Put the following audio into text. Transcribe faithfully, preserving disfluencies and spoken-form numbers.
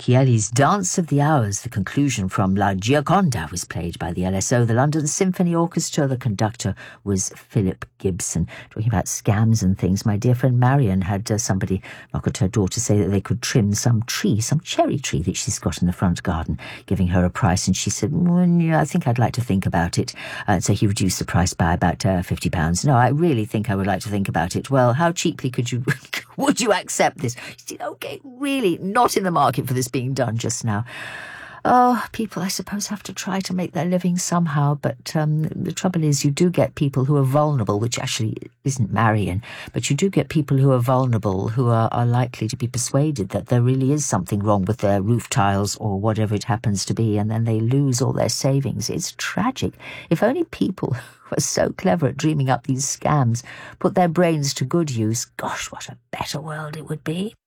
Chieli's Dance of the Hours, the conclusion from La Gioconda, was played by the L S O, the London Symphony Orchestra. The conductor was Philip Gibson. Talking about scams and things, my dear friend Marion had uh, somebody knock at her door to say that they could trim some tree, some cherry tree that she's got in the front garden, giving her a price, and she said, well, yeah, I think I'd like to think about it. Uh, so he reduced the price by about uh, fifty pounds. No, I really think I would like to think about it. Well, how cheaply could you, would you accept this? She said, okay, really, not in the market for this being done just now. Oh, people, I suppose, have to try to make their living somehow, but um, the trouble is you do get people who are vulnerable, which actually isn't Marion, but you do get people who are vulnerable who are, are likely to be persuaded that there really is something wrong with their roof tiles or whatever it happens to be, and then they lose all their savings. It's tragic. If only people who are so clever at dreaming up these scams put their brains to good use, gosh, what a better world it would be.